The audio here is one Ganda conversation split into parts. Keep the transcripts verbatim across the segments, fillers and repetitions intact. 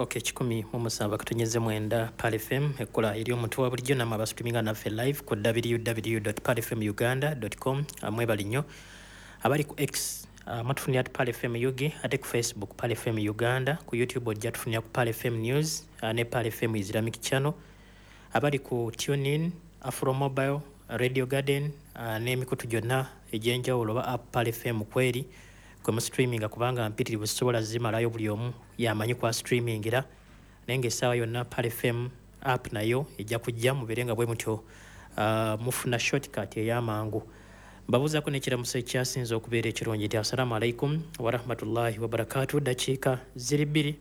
Okay, kikumi mu musanvu akatonyeze mwenda Pal F M ekkola eri omuntu wa bulijjo namwe abasituminga naffe live ku w w w dot pal f m uganda dot com. Mwebali nnyo abali ku X uh, matufunia at Pal F M Yugi, ate ku Facebook Pal F M Uganda, ku YouTube ojja tufunia ku Pal F M News uh, ne Pal F M Islamic Channel, abali ku TuneIn, Afro Mobile, Radio Garden uh, n'emikutu gyonna egy'enjawulo ba app Pal F M kweri kwe mu streaming kubanga mpitirivu sobola zimalayo buli omu yamanyi kwa streaming era nenge sawa yonna Pal F M app nayo ejja kujja muberenga bwe mutyo uh, mufuna shortcut ey'amangu. Mbabuzaako n'ekiramuso ekyasinze okubeera ekirungi nti assalamu alaikum wa rahmatullahi wa barakatuh. Dakiika ziri bbiri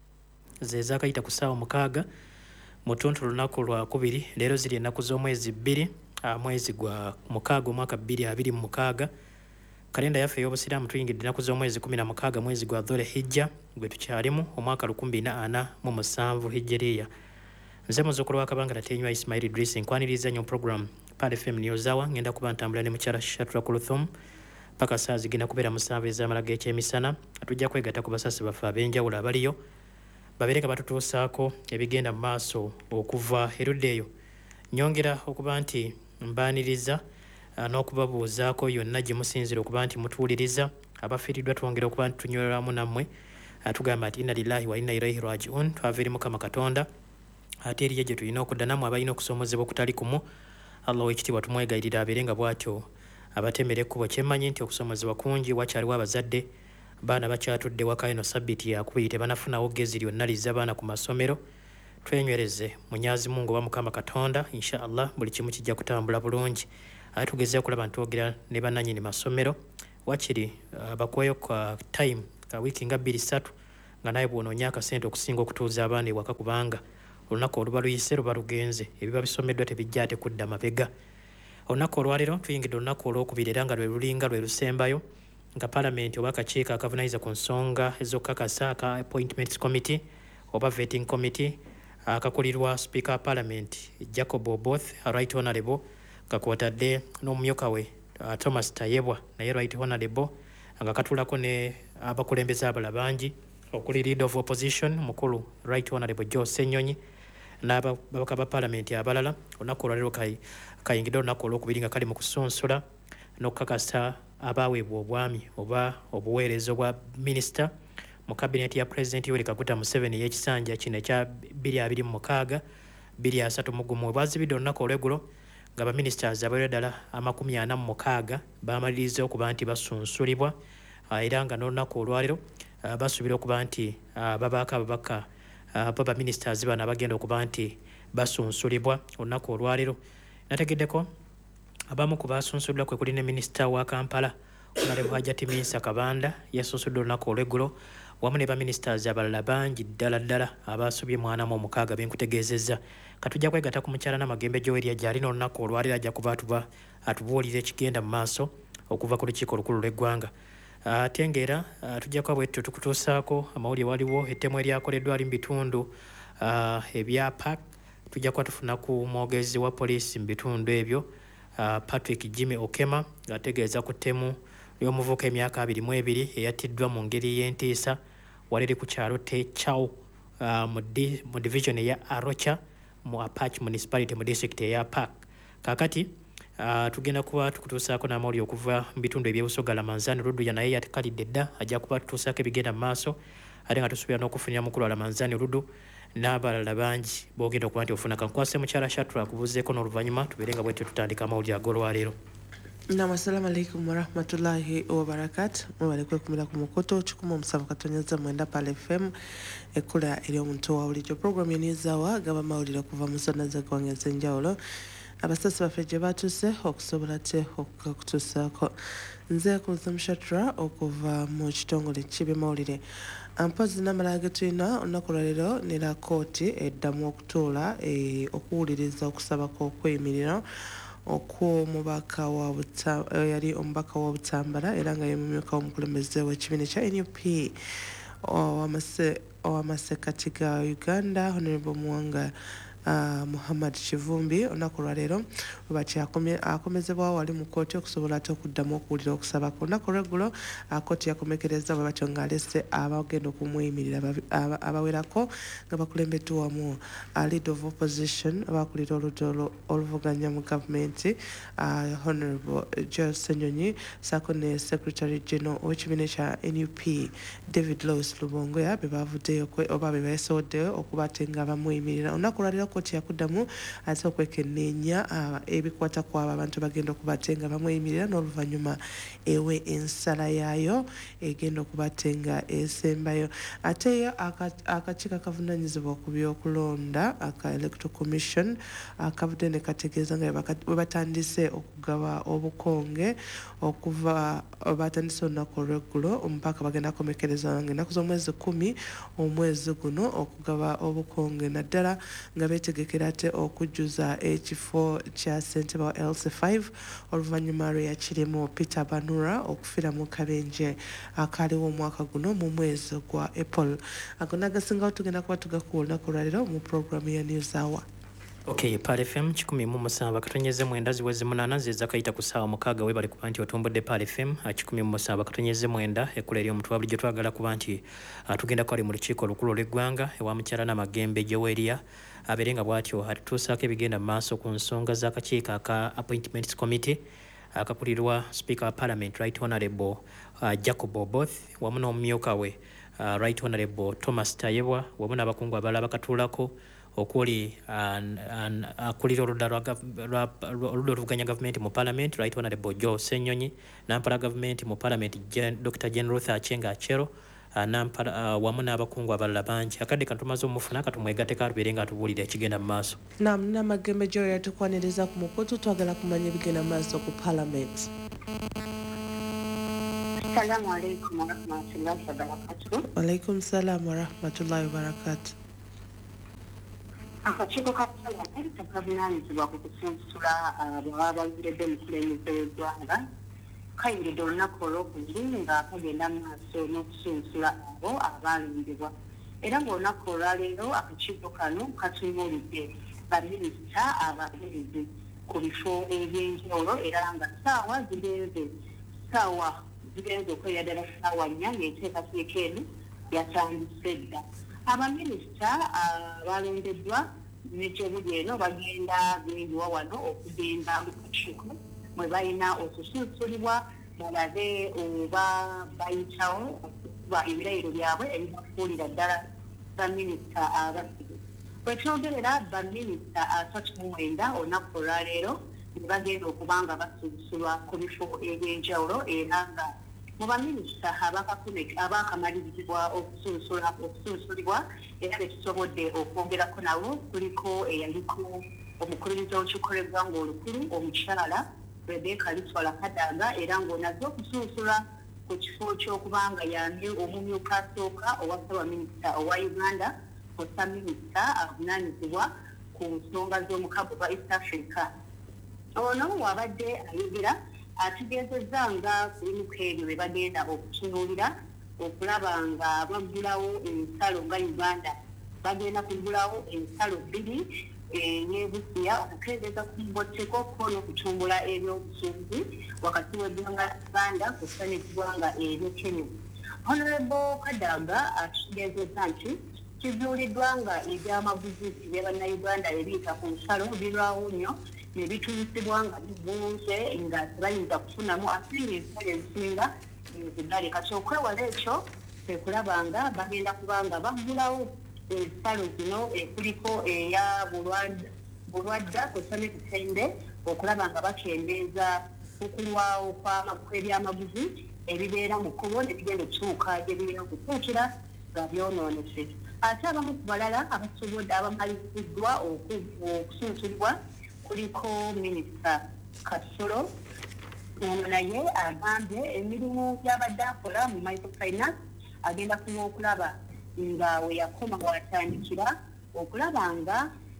ze zaakayita ku ssaawa mukaaga mu ttuntu lunaku lwa kubiri. Leero ziri ennaku z'omwezi bbiri uh, mwezi gwa mukaaga omwaka bbiri abiri mu mukaaga. Kalenda yaffe ey'obusiraamu tuyingidde ennaku z'omwezi kumi na mukaaga mwezi gwa Dhul Hijja gwe tukyalimu omwaka lukumi na ana mu musanvu hijjeriya. Nze muzzukulu wa Kabangala Tenywa Ismail Idris nkwaniriza nnyo program Pal F M News Hour. Ngenda kuba ntambula ne mukyala Shatra Kuluthum paka saa zigenda kubeera musanvu ez'amala g'ekyemisana. Tujja kwegatta ku basasi baffe ab'enjawulo abaliyo babeere nga batutuusaako ebigenda mu maaso okuva erudda eyo. Nyongera okuba nti mbaaniriza n'okubabuuzaako yonna gye musinzira okuba nti mutuwuliriza. Abafiiriddwa twongera okuba nti tunywereramu nammwe tugamba nti inna lillahi wa inna ilaihi rajiun, twava eri Mukama Katonda ate eriye gye tulina okudda. Nammwe abalina okusoomozebwa okutali kumu, Allah w'ekitiibwa tumwegayirira abeere nga bw'atyo abatemera ekkubo. Kyemmanyi nti okusoomozebwa kungi, wakyaliwo abazadde baana bakyatudde waka eno sabbiiti yakubiri tebanafunawo ggezi lyonna lizza baana ku masomero. Twenywereze munyazi Mungu oba Mukama Katonda, insha Allah buli kimu kijja kutambula bulungi. Ate tugezeeko kulaba ntwogera ne bannannyini masomero wakiri bakweyo ka time ka wiiki nga bbiri ssatu nga naye bw'onoonya akasente okusinga okutuuza abaana ewaka kubanga olunaku oluba luyise luba lugenze, ebiba bisomeddwa tebijja ate kudda mabega. Olunaku olwaleero tuyingidde olunaku olwokubiri era nga lwe lulinga lwe lusembayo nga Parliament oba akakiiko akavunaanyiriza ku nsonga ez'okukakasa aka Appointments Committee oba Vetting Committee akakulirwa Speaker wa Parliament Jacob Oboth Right Honourable nga kwotadde n'omumyuka we uh, Thomas Tayebwa naye Right Honourable nga katulako ne abakulembeze abala bangi okuli Leader of Opposition mukulu Right Honourable Joe Ssenyonyi n'ababaka ba Parliament abalala. Olunaku olwaleero kayingidde olunaku olwokubiri nga kali mu kusunsula n'okukakasa abaweebwa obwami oba obuweereza obwa minisita mu kabineeti ya President Yoweri Kaguta Museveni ey'ekisanja kino ekya bbiri abiri mu mukaaga bbiri asatu mu gumu. Bwazibidde olunaku olw'eggulo nga baministers abalira ddala amakumi ana mu mukaaga baamaliriza okuba nti basunsulibwa era nga n'olunaku olwaleero basuubira okuba nti babaako ababaka babaministers bano abagenda okuba nti basunsulibwa olunaku olwaleero. Nategeddeko abamu ku basunsuliddwa kwe kuli ne minisita wa Kampala Honorable Hajjati Minsa Kabanda yasunsuliddwa olunaku olw'eggulo wamu ne baministers abalala bangi ddala ddala abasobye mwana mu omukaaga benkutegeezezza. Katujja kwegatta ku mukyala n'amagembe Joeria gy'alina olunaku olwaleero ajja kuba atuba atubuulira ekigenda mu maaso okuva ku lukiiko olukulu lw'eggwanga. Ate ng'era tujja kuba bwettu tukutuusaako amawulire waliwo ettemu eryakoleddwa ali mu bitundu ebya Park. Tujja kuba tufuna ku mwogezi wa poliisi mu bitundu ebyo Patrick Jimmy Okema ng'ategeeza ku ttemu ly'omuvubuka emyaka abiri mu ebiri eyattiddwa mu ngeri y'entiisa wali eri ku kyalo Techaw mu division eya Arocha mu Apache municipality mu district eya Park. Kaakati Uh, tugenda kuba tukutuusaako n'amawulire okuva mu bitundu eby'Busoga Lamanzani Luduya naye yakalidde dda ajja kuba tutuusaako ebigenda mu maaso ate nga tusuubira n'okufunira mukulu wa Lamanzani Ludu n'abalala bangi boogenda okuba nti ofuna. Kankwase mukyala Shatra akubuuzeeko n'oluvannyuma tubeere nga bwetyo tutandika amawulire ag'olwaleero. Naam, assalamu alaikum warahmatullahi wabarakatu. Mwebale kwekumira ku mukoto kikumi omusanvu katonyeza mwenda Pal F M ekkula eri omuntu wa bulijjo. Program News Hour gaba amawulire okuva mu zonna z'eggwanga ez'enjawulo abasasi baffe gye batuuse okusobola te okutuusaako. Nze Kuluthum Shatra okuva mu kitongole ky'ebyamawulire. Mpozi n'amalala ge tulina olunaku lwaleero ne la kooti eddamu okutuula okuwuliriza okusaba kw'okweyimirira okw'omubaka wa yali omubaka wa Butambala era nga ye mumyuka w'omukulembeze w'ekibiina kya N U P ow'amasekati ga Uganda Honorable Mwanga uh, Muhammad Kivumbi olunaku lwaleero bwebati akomezebwawo wali mu kkooti okusobola ate okuddamu okuwulira okusaba ku lunaku lweggulo kkooti yakomekereza bwe batyo ng'alese abagenda okumweyimirira abawerako nga bakulembeddwa wamu leader of opposition abakulira oludda oluvuganya mu gavumenti Honorable Joel Ssenyonyi ssaako ne Secretary General ow'ekibiina kya N U P David Lawrence Lubongoya be bavuddeyo oba be beesowoddeyo okuba ate nga bamweyimirira olunaku lwaleero kkooti yakuddamu ate okwekenneenya ebikwata ku abo abantu bagenda okuba ate nga bamweyimirira n'oluvannyuma ewe ensala yaayo egenda okuba ate nga esembayo ate yo akakiiko akavunaanyizibwa ku byokulonda aka Electoral Commission akavudde ne kategeeza nga bwe batandise okugaba obukonge okuva batandise olunaku olweggulo omupaka bagenda komekereza nga ennaku z'omwezi kumi omwezi guno okugaba obukonge naddala nga beetegekera ate okujjuza ekifo kya ssentebe wa L C five oluvannyuma lwe yakirimu Peter Banura okufiira mu kabenje akaaliwo omwaka guno mu mwezi gwa April ago nagasingawo tugenda kuba tugakuwa olunaku lwaleero mu programu ya News Hour. Okay, Pal F M kikumi mu musanvu katonyeze mwenda ziweze munaana zeza kayita ku ssaawa mukaaga weebale kuba nti otumbudde Pal F M kikumi mu musanvu katonyeze mwenda ekkula eri omutwe wa bulijjo twagala kuba nti tugenda kwali mu lukiiko olukulu olw'eggwanga ewa mukyala Namagembe Joweria abeere nga bw'atyo atutuusaako ebigenda mu maaso ku nsonga z'akakiiko aka Appointments Committee akakulirwa Speaker wa Parliament Right Honourable uh, Jacob Oboth wamu n'omumyuka we uh, Right Honourable Thomas Tayebwa wamu n'abakungu abalala bakatuulako okuli akulira oludda oluvuganya gavumenti mu Parliament Right Honourable Joe Ssenyonyi nampala gavumenti mu Parliament Doctor Jane Ruth Achenga Achero nampala wamu n'abakungu abalala bangi akadde katumaze omufuna katumwegatteko alubeere nga atubuulira ekigenda mu maaso. Naam, Namagembe Joe yatukwaniriza ku mukutu twagala kumanya ebigenda mu maaso ku Parliament. Assalamu alaikum warahmatullahi wabarakatuh. Walaikum salam warahmatullahi wabarakatuh. Akakiiko ka Parliament akavunaanyizibwa ku kusunsula bw'aba bawiredde omukulembeze w'eggwanga kayimiridde olunaku olwokubiri nga kagenda mu maaso n'okusunsula abo abaalondebwa era ng'olunaku olwaleero akakiiko kano katunuulidde baminisita ababerezi ku bifo eby'enjawulo era nga ssaawa zigenze ssaawa zigenze okwera ddala ssaawa nnya ng'enteekateeka eno yatandise dda. Abaminisita balondeddwa n'ekyobuli eno bagenda benyiwa wano okugenda mu kakiiko mwe balina okusunsulibwa balabe oba bayitawo okuba ebirayiro byabwe ebibafuulira ddala baminisita abasibe. Bwe twogerera baminisita asatu mu mwenda olunaku olwaleero ne bagenda okuba nga basunsulwa ku bifo eby'enjawulo era nga mu baminisita abaakamalirizibwa okusunsulibwa era betusobodde okwongerako nabo kuliko eyaliko omukulumiza w'olukiiko lw'eggwanga olukulu omukyala Rebecca Litwala Kadaga era ng'onaze okusunsula ku kifo ky'okuba nga yamye omumyuka asooka owa Ssaabaminisita owa Uganda kosa minisita avunaanyizibwa ku nsonga z'omukago gwa East Africa. Ono wabadde ayogera ategeezezza nga kulimuko ebyo bye bagenda okutunuulira okulaba nga baggulawo ensalo nga Uganda bagenda kuggulawo ensalo bbiri eyebusiya okukendeeza ku mbotteko ko n'okutumbula ebyobusuubuzi wakati w'eggwanga Uganda kw'ossa n'eggwanga eryo Kenya. Honorable Kadaga ategeezezza nti kizuuliddwa nga ebyamaguzi bya bannayuganda ebiyita ku nsalo birwawo nnyo ne bituusibwa nga bivunze nga tebayinza kufunamu ate ng'ensalo ezisinga zidale kati okwewala ekyo kwe kulaba nga bagenda kuba nga baggulawo ensalo zino kuliko eya bulwadda kw'ossa n'ekitende okulaba nga bakendeeza okulwawo kw'ebyamaguzi ebibeera mu kkubo ne bigenda okutuuka gye birina okutuukira nga byonoonese. Ate abamu ku balala abasobodde abamaliziddwa okusunsulibwa kuliko minisita Kasolo ono naye agambye emirimu gy'abadde akola mu microfinance agenda kuba okulaba nga we yakoma watandikira okulaba nga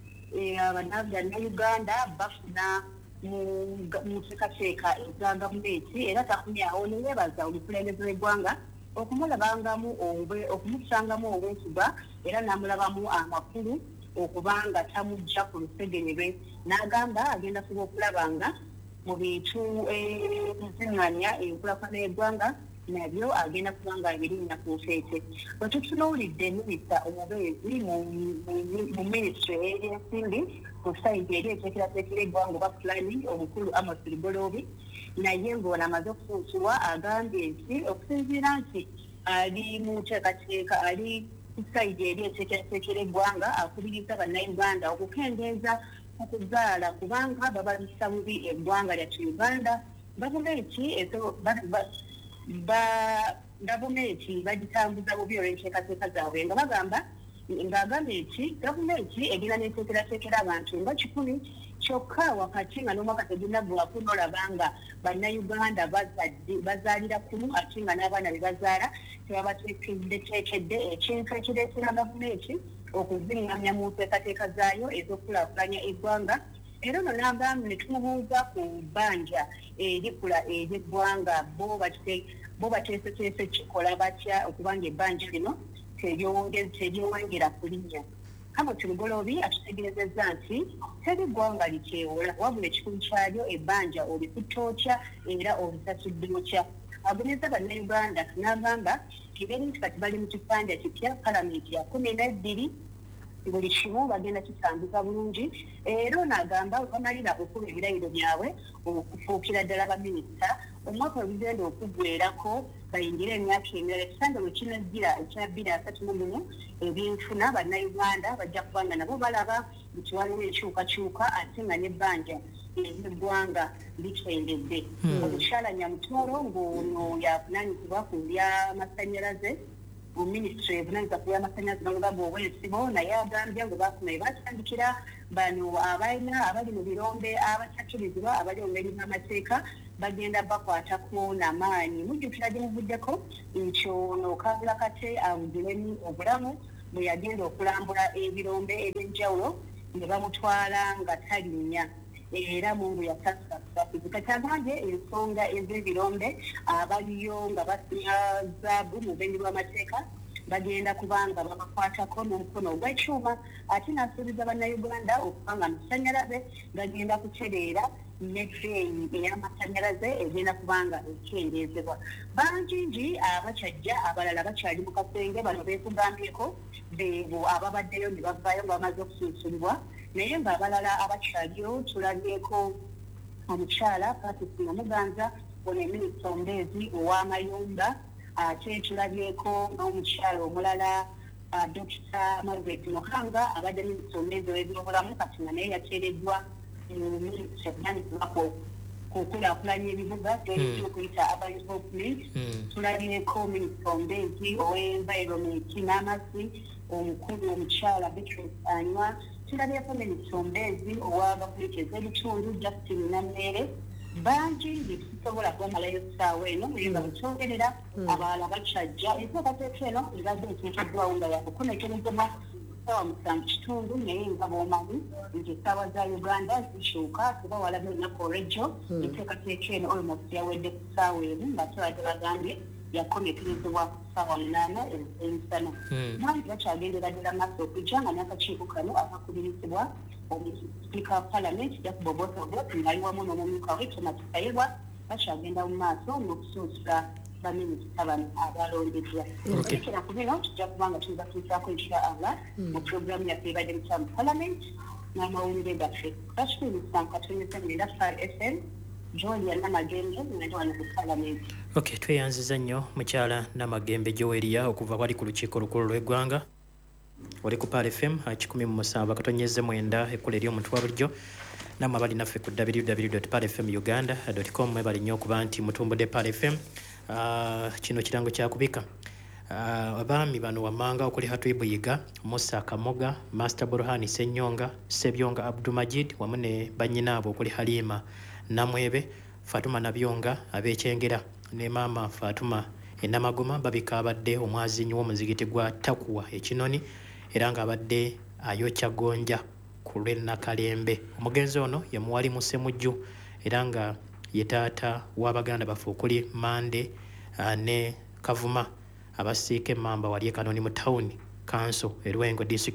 abannayuganda bafuna mu nteekateeka eza gavumenti era takumyawo ne yeebaza omukulembeze w'eggwanga okumulabangamu okumusangamu obwesigwa era n'amulabamu amakulu okubanga tamujja ku lusegenye lwe n'agamba agenda kuba okulabanga mu bintu ebizingamya enkulaakulana y'eggwanga nabyo agenda kubanga ebirinya ku nfeete. Bwe tutunuulidde minisita omubeezi mu minisitule y'ebyensimbi ku sayidi eri eteekerateekera eggwanga oba pulani omukulu Amos Rigoloobi, naye ng'ono amaze okufuusibwa agambye nti okusinziira nti ali mu nteekateeka ali ku sayidi eri eteekerateekera eggwanga akubiriza bannayuganda okukendeeza okuzaala kubanga babalisa bubi eggwanga lyattu Uganda. Gavumenti gavumenti bagitambuza bubi olw'enteekateeka zaabwe nga bagamba ng'agambye nti gavumenti egenda n'eteekerateekera abantu nga kikumi kyokka wakati nga n'omwaka tegunaggwaako n'olaba nga bannayuganda bazaalira kumu ate nga n'abaana be bazaala tebabateekeddeteekedde, ekintu ekireetera gavumenti okuzingamya mu nteekateeka zaayo ez'okulaakulanya eggwanga. Era ono n'agamba ne tumubuuza ku bbanja erikula ery'eggwanga bo bateeseteese kikola batya okubanga ebbanja lino teryongera kulinnya. Amos Rigoloobi atutegeezezza nti teri ggwanga likyewola wabula ekikulu kyalyo ebbanja olikutookya era olisasudde otya. Agumizza bannayuganda n'agamba kibeere nti kati bali mu kipande kipya palamenti ya kumi n'ebbiri buli kimu bagenda kitambuza bulungi. Era ono agamba bamalira okuba ebirayiro byabwe okufuukira ddala baminisita omwaka webigenda okuggweerako bayingire emyaka emirala ekisanja bwe kinajjira ekya bbiri asatu mu gumu ebyenfuna bannayuganda bajja kuba nga nabo balaba nti waliwo enkyukakyuka ate nga n'ebbanja ery'eggwanga likendedde. Omukyala Nyamutooro ng'ono yavunaanyizibwa ku byamasannyalaze mu minisitule evunaanyizibwa ku byamasannyalaze n'olugaga obw'ensibo, naye agambye ngo baafuna batandikira bano abalina abali mu birombe abatakkirizibwa abali mu ngeri z'amateeka bagenda bakwatako n'amaanyi. Mujjukira gye muvuddeko nti ono Kaabula Kate avugiremu obulamu bwe yagenda okulambula ebirombe eby'enjawulo ne bamutwala nga talinnya era mungu yasasasasiza. Kyagambye ensonga ez'ebirombe abaliyo nga basinya zaabu mu bubenyi bw'amateeka bagenda kubanga babakwatako n'omukono ogw'ekyuma, ate n'asuubiza bannayuganda okuba nga amasannyalaze gagenda kutereera n'etreyi ey'amasannyalaze egenda kubanga ekendeezebwa. Bangingi abakyajja abalala bakyali mu kasenge, bano beekugambyeko beebo ababaddeyo ne bavaayo nga bamaze okusunsulibwa, naye ng'abalala abakyaliyo tulabyeko omukyala Patrick Namuganza ono eminisita omubeezi ow'amayumba, ate tulabyeko n'omukyala omulala Dokita Margaret Muhanga abadde minisita omubeezi ow'ebyobulamu kati nga naye yateereddwa minisita evunaanyizibwa ku kulaakulanya ebibuga gy'olina okuyita urban development. Tulabyeko minisita omubeezi ow'environment n'amazzi omukulu omukyala Beatrice Anywa. Tulabyeko minisita omubeezi owa gavumenti ez'ebitundu Justin Nammeere. Bangi tetusobola kwamalayo ssaawa eno naye nga bwekyongerera abalala bakyajja. Enteekateeka eno ebadde eteekeddwawo nga yakukomekerezebwa ssaawa musanvu kitundu, naye nga bw'omanyi nti essaawa za Uganda zikyuka kuba walabe olunaku olw'ejjo enteekateeka eno almost yawedde ku ssaawa emu ng'ate badde bagambye yakomekerezebwa ku ssaawa munaana emisana. Bangi bakyagendera ddala maaso okujja nga n'akakiiko kano akakubirizibwa omusipiika wa paalamenti Jacob Obote Obote ng'ali wamu n'omumyuka we Thomas Kayibwa bakyagenda mu maaso n'okusunsula baminisita bano abalondeddwa. Ekera ku bino tujja kuba nga tubatuusaako inshallah mu puroguramu yaffe ebadde mukya mu paalamenti n'amawulire gaffe. Bakikuumisa nkatonyeza mwenda Far F M Jolia Namagembe ng'ali wano ku paalamenti. Okay, tweyanziza nnyo mukyala Namagembe Joelia okuva wali ku lukiiko olukulu lw'eggwanga. Oli ku Pal F M kikumi mu musanvu akatonyeze mwenda ekkula ery'omuntu wa bulijjo namwe abali naffe ku w w w dot pal f m uganda dot com mwebali nnyo okuba nti mutumbudde Pal F M. Uh, kino kirango kyakubika uh, abaami bano wammanga okuli Hatu Ibuyiga, Musa Kamoga, Master Burhani Senyonga, Sebyonga Abdumajid wamu ne bannyinaabo okuli Halima Namwebe, Fatuma Nabyonga ab'Ekyengera ne Maama Fatuma Enamagoma babika abadde omwazinyi w'omuzigiti gwa Takuwa ekinoni era ng'abadde ayokya gonja ku lw'Ennakalembe. Omugenzi ono ye Muwali Musemujju era nga ye taata w'Abaganda baffe okuli Mande uh, ne Kavuma abasiika emmamba wali e Kanoni mu town council e Lwengo district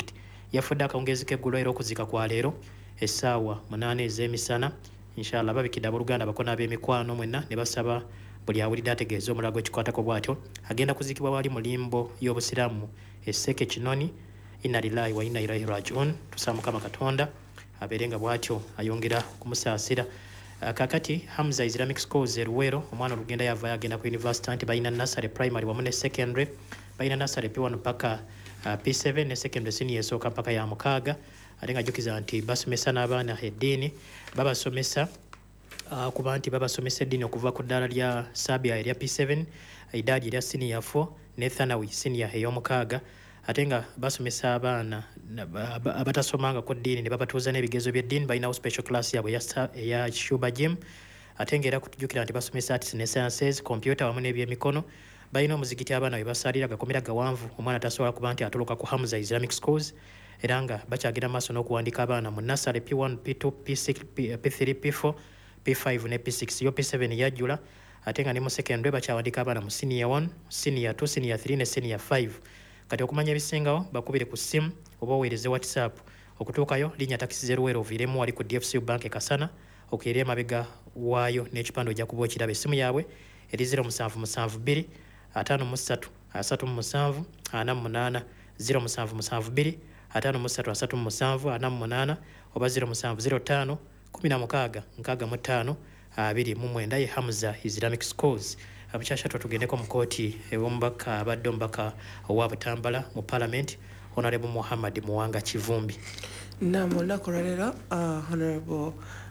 yafudde akawungezi k'eggulo era okuzika kwa leero essaawa munaana ez'emisana. Inshallah babikidde abooluganda bako n'ab'emikwano mwenna ne basaba buli awulidde ategeeza omulago ekikwatako bw'atyo. Agenda kuzikibwa wali mu limbo y'obusiraamu esseke kinoni. Inna lillahi wa inna ilaihi rajiun. Tusaba Mukama Katonda abeere nga bw'atyo ayongera kumusaasira. Uh, kakati Hamza Islamic Schools e Luwero omwana olugenda yavaayo agenda ku university anti balina nursery primary wamu ne secondary. Balina nursery P one paka uh, P seven ne secondary senior esooka mpaka ya mukaaga. Ate nga jjukiza nti basomesa n'abaana eddiini babasomesa uh, kuba nti babasomesa eddiini okuva ku ddaala lya Sabia erya P seven, iddaadi erya senior four ne Thanawi senior ey'omukaaga. Ate nga basomesa abaana abatasomangako ddiini ne babatuuza n'ebigezo by'eddiini balinawo special class yaabwe eya Shuba Gym. Ate nga era kutujjukira nti basomesa arts ne sciences, computer wamu n'ebyemikono. Balina omuzigiti abaana we basaalira gakomera gawanvu omwana tasobola kuba nti atoloka ku Hamza Islamic Schools. Era nga bakyagenda maaso n'okuwandiika abaana mu nursery P one, P two, P six, P three, P four, P five ne P six. Yo P seven yajjula. Ate nga ne mu secondary bakyawandiika abaana mu senior one, senior two, senior three ne senior five. Kati okumanya ebisingawo bakubire ku ssimu oba oweereze WhatsApp. Okutuukayo linnya takisi zeruwero oviiremu wali ku D F C Bank e Kasana okuyera emabega waayo n'ekipande ojja kuba okiraba. Essimu yaabwe eri zero musanvu musanvu bbiri ataano mu ssatu asatu mu musanvu ana mu munaana, zero musanvu musanvu bbiri ataano mu ssatu asatu mu musanvu ana mu munaana, oba zero musanvu zero ttaano kumi na mukaaga nkaaga mu ttaano abiri mu mwenda. Ye Hamza Islamic Schools. Abukyashatwa tugendeko mu kooti ew'omubaka abadde omubaka owa Butambala mu Parliament Honorable Muhammad Muwanga Kivumbi. Naam, olunaku lwaleero uh, Honorable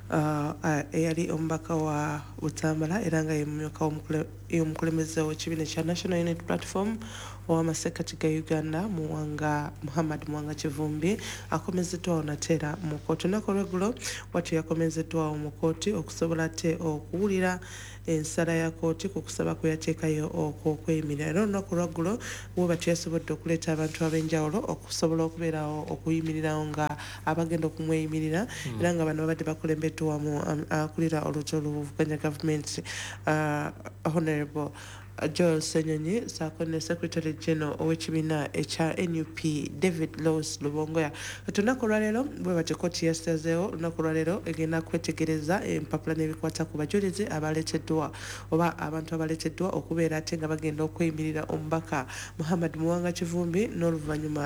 eyali uh, omubaka wa Butambala era nga ye mumyuka y'omukulembeze w'ekibiina kya National Unity Platform ow'amasekati ga Uganda Muwanga Muhammad Muwanga Kivumbi akomezeddwawo nateera mu kooti. Olunaku olw'eggulo bw'atyo yakomezeddwawo mu kooti okusobola ate okuwulira ensala ya kooti ku kusaba kwe yateekayo okweyimirira. Era olunaku olw'eggulo bwe batyo yasobodde okuleeta abantu ab'enjawulo okusobola okubeerawo okuyimirirawo nga abagenda okumweyimirira. Mm. Era nga bano babadde bakulembeddwa mu akulira olutyo oluvuganya gavumenti uh, Honorable Joel Senyonyi saako ne Secretary General ow'ekibiina ekya N U P David Lawrence Lubongoya. Kati olunaku olwaleero bwe batyo kkooti yasazeewo olunaku olwaleero egenda kwetegereza empapula n'ebikwata ku bajulizi abaleeteddwa oba abantu abaleeteddwa okubeera ate nga bagenda okweyimirira omubaka Muhammad Muwanga Kivumbi n'oluvannyuma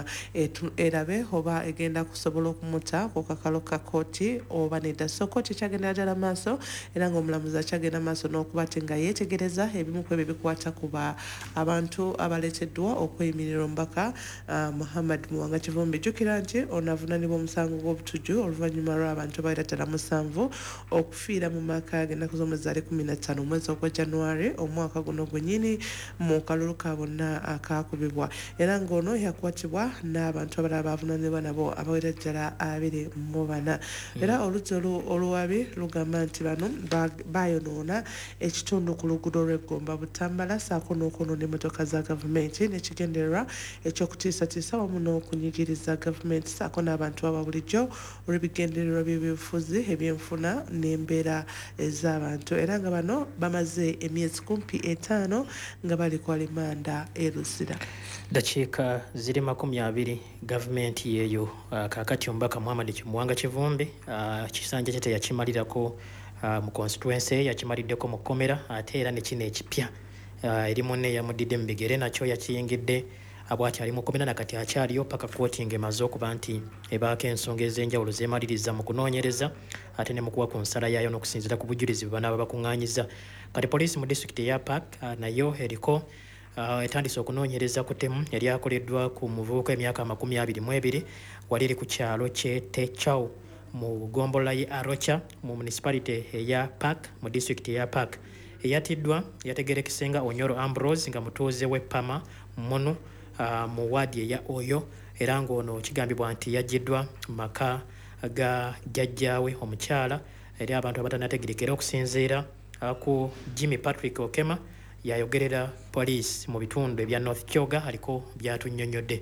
erabe oba egenda kusobola okumuta ku kakalo ka kkooti oba nedda. So kkooti ekyagenda ddala maaso era ng'omulamuzi akyagenda maaso n'okuba ate nga yeetegereza ebimu ku ebyo bikwata kuba abantu abaleeteddwa okweyimirira omubaka uh, Muhammad Muwanga Kivumbi. Jjukira nti ono avunaanibwa omusango gw'obutujju oluvannyuma lw'abantu abalira ddala musanvu okufiira mu maka ag'ennaku z'omwezi ali kumi na ttaano omwezi ogwa January omwaka guno gwennyini mu kalulu ka bonna akaakubibwa. Era ng'ono yakwatibwa n'abantu abalala bavunaanibwa nabo abawera ddala abiri mu bana. Era oluzzi oluwabi lugamba nti bano baayonoona ekitundu ku luguudo lw'Egomba Butambala saako n'okwonoona emmotoka za gavumenti n'ekigendererwa eky'okutiisatiisa wamu n'okunyigiriza gavumenti saako n'abantu aba bulijjo olw'ebigendererwa by'ebyobufuzi ebyenfuna n'embeera ez'abantu. Era nga bano bamaze emyezi kumpi etaano nga bali ku alimanda e Luzira. Dakiika ziri makumi abiri gavumenti yeeyo uh, kaakati omubaka Muhammad Muwanga Kivumbi uh, kisanja kye teyakimalirako uh, mu constituency yakimaliddeko mu Komera ate era ne kino ekipya uh, eri munne yamuddidde mu bigere nakyo yakiyingidde abwati ali mu Komera nakati akyaliyo paka kkooti ng'emaze okuba nti ebaako ensonga ez'enjawulo zeemaliriza mu kunoonyereza ate ne mu kuwa ku nsala yaayo n'okusinziira ku bujulizi bwe banaaba bakuŋŋaanyiza. Kati poliisi mu disitulikiti eya Park uh, nayo eriko Uh, etandise okunoonyereza ku ttemu yali akoleddwa ku muvubuka emyaka amakumi abiri mu ebiri wali eri ku kyalo kye Techaw mu gombola ye Arocha mu municipality eya Park mu disitulikiti eya Park. Eyatiddwa yategerekisenga Onyoro Ambrose nga mutuuze w'e Pama Munu uh, mu waadi eya Oyo era ng'ono kigambibwa nti yaggiddwa mu maka ga jjajjaawe omukyala eri abantu abatanategerekera okusinziira uh, ku Jimmy Patrick Okema yayogerera police mu bitundu ebya North Kyoga aliko byatunnyonnyodde.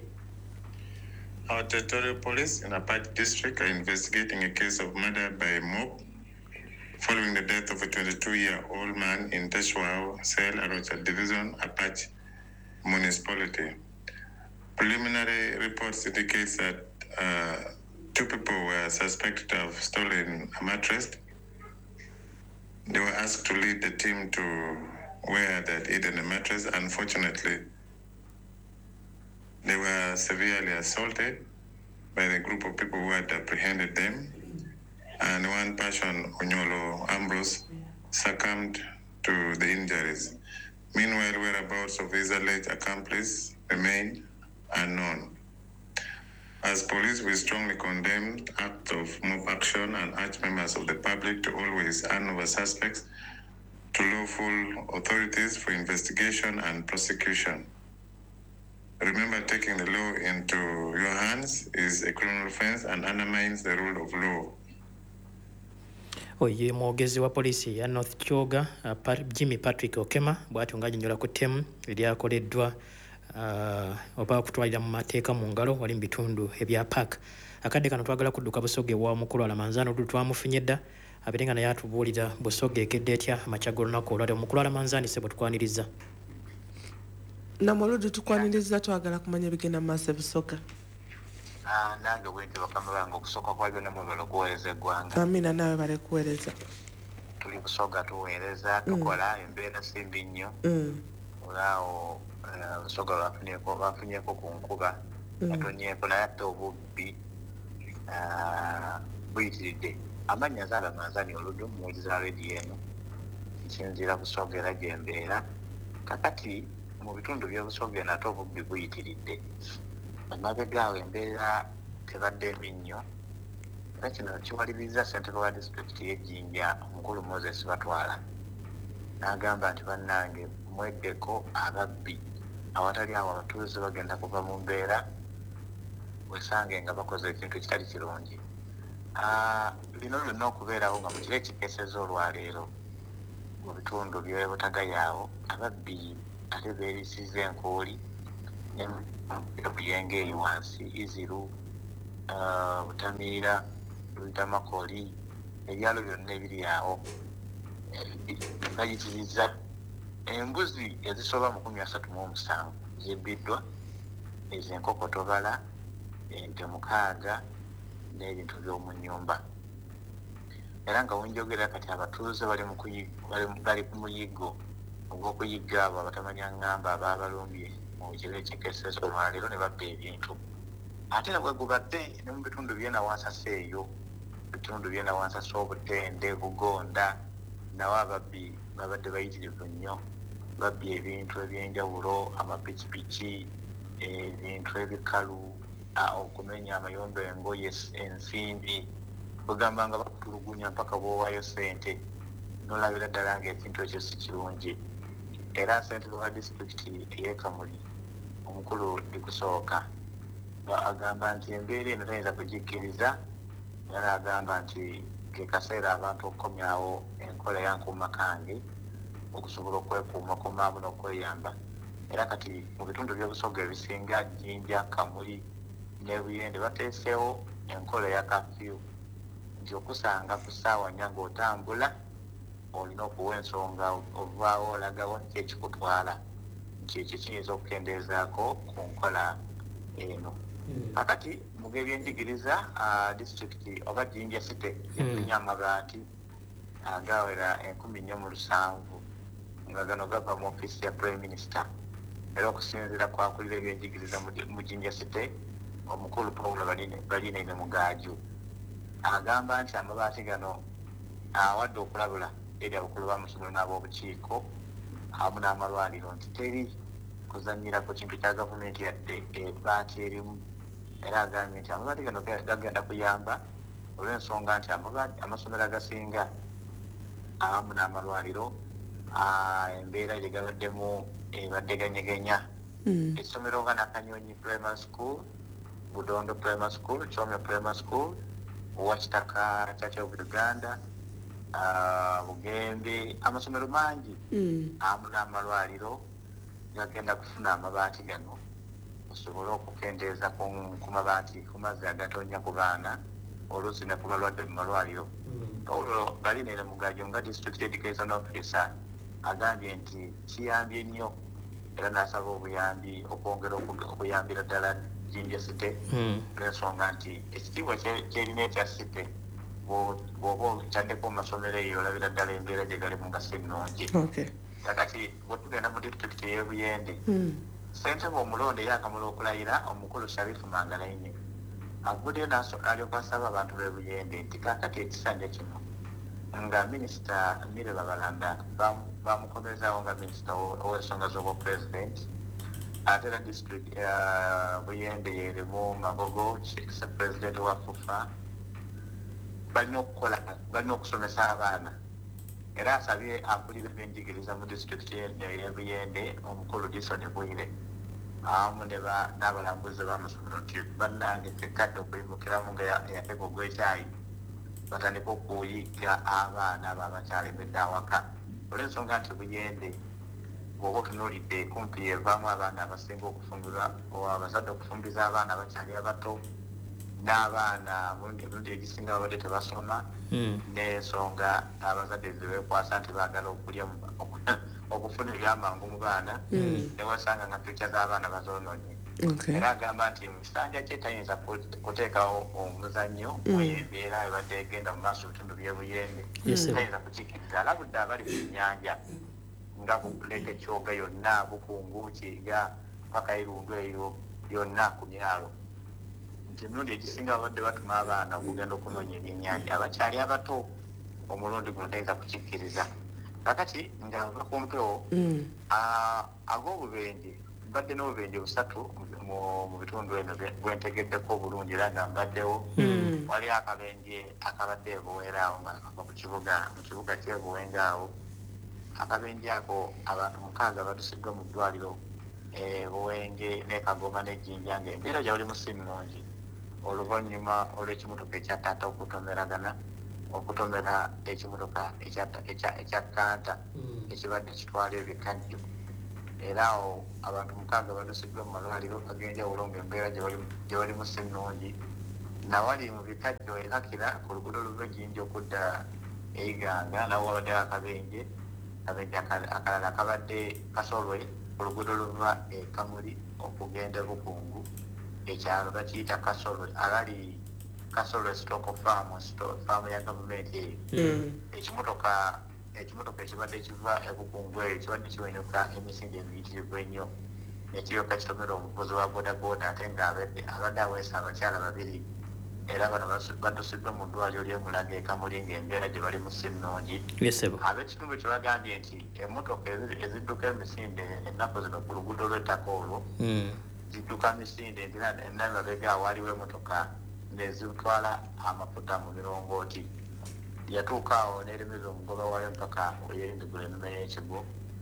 Our territorial police in Apache district are investigating a case of murder by a mob following the death of a twenty-two-year-old man in Teshwao, Sel Arocha Division, Apache municipality. Preliminary reports indicate that uh, two people were suspected to have stolen a mattress. They were asked to lead the team to where they had hidden the mattress. Unfortunately, they were severely assaulted by the group of people who had apprehended them. And one person, Onyolo Ambrose, succumbed to the injuries. Meanwhile, whereabouts of his alleged accomplice remain unknown. As police, we strongly condemn acts of mob action and urge members of the public to always hand over suspects to lawful authorities for investigation and prosecution. Remember, taking the law into your hands is a criminal offense and undermines the rule of law. Oye mwogezi wa polisi ya North Kyoga uh, Jimmy Patrick Okema bw'atyo ng'annyonnyola ku ttemu eryakoleddwa uh, oba okutwalira mu mateeka mu ngalo wali mu bitundu ebya park. Akadde kano twagala kudduka Busoga ewa Mukulu Alamanzaani olwo twamufunye dda abeere nga naye atubuulira Busoga ekedde etya amakya g'olunaku olwaliro. Mukulu Alamanzaani sebo tukwaniriza. Namoludi tukwaniriza twagala kumanya ebigenda mu maaso e Busoga. Ah, nange bwente bakama bange okusooka kwa byonna mwebala okuweereza eggwanga. Amina nawe bale kuweereza. Tuli Busoga tuweereza tukola embeera simbi nnyo. Mm. Olaawo Busoga bafunyeeko bafunyeeko ku nkuba batonyeeko naye ate obubbi buyitiridde. Amannya Nzala Manzaani oludde muwuliza rediyo eno nsinziira Busoga era gye mbeera. Kakati mu bitundu by'e Busoga eno ate obubbi buyitiridde. Amabegaawo embeera tebadde mbi nnyo. Era kino kiwaliriza ssentebe wa disitulikiti y'Ejjinja Omukulu Moses Batwala. N'agamba nti bannange mweddeko ababbi awatali awo abatuuze bagenda kuva mu mbeera wesange nga bakoze ekintu ekitali kirungi. Bino byonna okubeerawo nga mu kiro ekikeeseza olwaleero mu bitundu by'e Butagayawo ababbi ate beerisiza enkuuli Buyenge eyo wansi Iziru, Butamiira, Lutamakoli, ebyalo byonna ebiri awo bayitiriza embuzi ezisoba mu kumi asatu mu musanvu zibbiddwa, ez'enkokotobala, ente mukaaga n'ebintu by'omu nnyumba. Era nga wenjogera kati abatuuze bali mu bali ku muyiggo ogw'okuyigga abo abatamanya ngamba abaabalumbye mu kiro ekikeeseza olwaleero ne babba ebintu. Ate nabwe gubadde ne mu bitundu by'e Nawansasa eyo, bitundu by'e Nawansasa Obutende, Bugonda, nawo ababbi babadde bayitirivu nnyo. Babbye ebintu eby'enjawulo, amapikipiki, ebintu ebikalu, okumenya amayumba, engoye, ensimbi, kugamba nga bakutulugunya mpaka bw'owaayo ssente n'olabira ddala ng'ekintu ekyo si kirungi. Era ssentebe wa disitulikiti ey'e Kamuli Omukulu Dikusooka agamba nti embeera eno tayinza kugikkiriza, era agamba nti ke kaseera abantu okukomyawo enkola ya nkuuma kange okusobola okwekuumakuumaamu n'okweyamba. Era kati mu bitundu by'Obusoga ebisinga Jjinja, Kamuli ne Buyende bateeseewo enkola ya kafyu nti okusanga ku ssaawa nnya ng'otambula olina okuwa ensonga ovaawo olagawo ki ekikutwala nti ekyo kiyinza okukendeezaako ku nkola eno. Kakati mu by'ebyenjigiriza disitulikiti oba Jinja City yafunye amabaati agawera enkumi nnya mu lusanvu nga gano gava mu ofiisi ya Prime Minister. Era okusinziira kwakulira ebyenjigiriza mu Jinja City Omukulu Paulo Balinaine Mugaaju agamba nti amabaati gano awadde okulabula eri abakulu b'amasomero n'ab'obukiiko awamu n'amalwaliro nti teri kuzannyira ku kintu kya gavumenti yadde ebbaati erimu. Era agambye nti amabaati gano gagenda kuyamba olw'ensonga nti amasomero agasinga awamu n'amalwaliro embeera gye gabaddemu ebadde ganyeganya. Essomero nga Nakanyonyi Primary School, Budondo Primary School, Kyomyo Primary School, Uwakitaka Church of Uganda, Bugembe, amasomero mangi awamu n'amalwaliro gagenda kufuna amabaati gano osobola okukendeeza ku mabaati ku mazzi agatonya ku baana oluusi ne ku balwadde mu malwaliro. Olwo Balinaine Mugaaju nga District Education Officer agambye nti kiyambye nnyo era n'asaba obuyambi okwongera okuyambira ddala Jinja City Mm. olw'ensonga nti ekitiibwa kyerina ekya City bw'oba okyaddeko mu masomero eyo olabira ddala embeera gye galimu nga si nnungi. Okay. Kakati bwe tugenda mu disitulikiti y'e Buyende Mm. ssentebe omulonde yakamala okulayira omukulu Sharifu Mangalaine aguddeyo n'alyoka asaba abantu b'e Buyende nti kaakati ekisanja kino nga minisita Mire Babalanda bamukomezawo nga minisita ow'ensonga z'obwapulezidenti ate era disitulikiti Buyende y'erimu Magogo pulezidenti wa FUFA balina okukola balina okusomesa abaana era asabye akulira ebyenjigiriza mu disitulikiti y'e Buyende omukulu Jason Bwire awamu n'abalambuzi b'amasomero nti bannange ffekadde okuyimukiramu nga yateka ogw'ekyayi batandika okuyiga abaana abo abakyalemedde awaka olw'ensonga nti Buyende bw'oba otunuulidde kumpi evaamu abaana abasinga okufumbirwa abazadde okufumbiza abaana abakyali abato n'abaana emirundi egisinga babadde tebasoma n'ensonga abazadde zebeekwasa nti baagala okulya okufuna ebyamangu mu baana newasanga nga fyuca z'abaana bazoonoonye era agamba nti musanja kye tayinza kuteekawo omuzannyo embeera ebadde egenda mu maaso bitundu by'e Buyende tayinza kukikkiriza alabudde abali ku nnyanja nga Leke Kyoga yonna Bukungu Kiyiga paka Irundu eyo yonna ku myalo nti emirundi egisinga babadde batuma abaana okugenda okunoonya ebyennyanja abakyali abato omulundi guno tayinza kukikkiriza kakati nga va ku mpewo ag'obubenje mbadde n'obubenje busatu mu bitundu eno bwentegeddeko obulungi era nga mbaddewo wali akabenje akabadde ebuweeraawo nga kava ku kibuga mu kibuga ky'ebuwenga awo akabenje ako abantu mukaaga batusiddwa mu ddwaliro Buwenge ne Kagoma ne Jinja ng'embeera gyali mu si nnungi oluvannyuma olw'ekimotoka ekya taata okutomeragana okutomera ekimotoka ekya kanta ekibadde kitwala ebikajjo era awo abantu mukaaga badusiddwa mu malwaliro ag'enjawulo ng'embeera gye balimu si nnungi nawali mu bikajjo erakira ku luguudo luva Jinja okudda Eiganga nawo wabaddewo akabenje akabenje akalala kabadde kasolwe ku luguudo luva e Kamuli okugenda Bukungu ekyalo bakiyita Kasolwe alali Kasolwe Stock Farm farm ya gavumenti eyo ekimotoka ekimotoka ekibadde kiva e Bukungu eyo kibadde kiwenyuka emisinde emiyitirivu ennyo ekiryoka kitomera omuvuzi wa bodaboda ate ng'abadde abadde aweesa abakyala babiri era bano batusiddwa mu ddwaliro ly'emulaga e Kamuli ng'embeera gye bali mu si nnungi ab'ekitundu kye bagambye nti emmotoka ezidduka emisinde ennaku zino ku luguudo lw'ettaka olwo zidduka misinde enamabega waliwo emmotoka nezitwala amafuta mu mirongooti yatuuka awo n'erimiza omugoba waayo mpaka eyerindigula ennume y'ekigo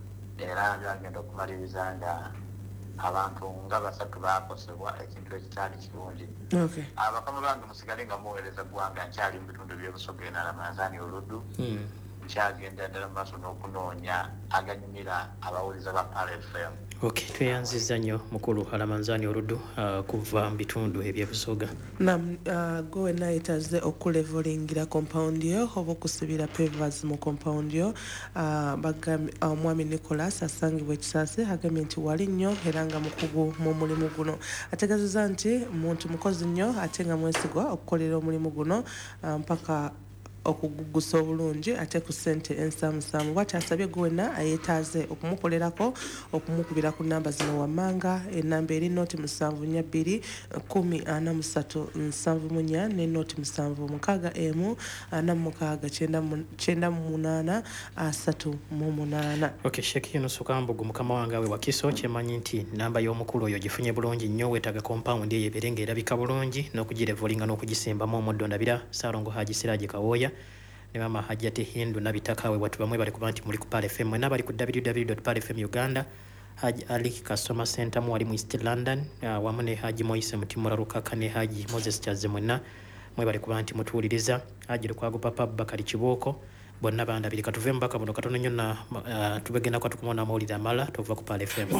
era byagenda okumaliriza nga abantu nga basatu bakosebwa ekintu ekitaali kirungi abakama bange musigale nga muweereza ggwanga nkyali mu bitundu by'ebusoga enalamanzaani oluddu nkyagenda ddala mu maaso n'okunoonya aganyumira abawuliza ba P R F M. Okay, tweyanziza nnyo mukulu Alamanzaani oluddu uh, kuva mu bitundu ebyebusoga. Nam uh, go wena yetaze okulevelingira compound yo oba okusibira pavers mu compound yo uh, bagami omwami uh, Nicholas asangibwa ekisase agamye nti wali nnyo era nga mukugu mu mulimu guno ategeezezza nti muntu mukozi nnyo ate nga mwesigwa okukolera omulimu guno uh, mpaka okugugusa obulungi ate ku ssente ensamusamu bw'ati asabye gwena ayetaaze okumukolerako okumukubira ku namba zino wammanga enamba eri noti musanvu nnya bbiri kumi ana musatu nsanvu mu nnya ne noti musanvu mukaaga emu ana mukaaga kyenda mu munaana asatu mu munaana. Okay, Sheikh Yunus Kambugu mukama wange awe wakiso kyemanyi nti namba y'omukulu oyo gifunye bulungi nnyo weetaga compound eyo ebeere ng'erabika bulungi n'okugirevolinga n'okugisimbamu omuddo ndabira Saalongo Haji Siraji Kawooya ne mama Hajjati Hindu nabitakawe watu bamwe bali kuba nti muli ku P R F M mwena bali ku w w w dot p r f m uganda Haji Ali Customer Center mu wali mu East London uh, wamu ne Haji Moise Mutimura Rukaka ne Haji Moses Kyaze mwena mwe bali kuba nti mutuwuliriza Haji Lukwago Papa Bakari Kibooko bonna bandabiri katuve mbaka buno katono nnyo na uh, tubegenda kwa tukumona amawulire amala tuva ku P R F M.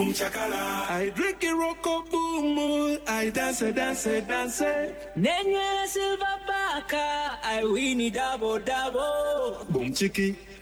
I drink a rocko boom, I dance dance dance. Nenye silver baka, I win double double. Boom chiki,